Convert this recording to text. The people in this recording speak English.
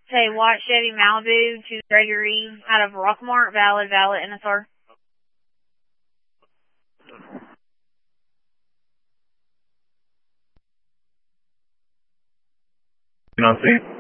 Hey, white Chevy Malibu to Gregory out of Rockmart, valid, NSR. Can I see?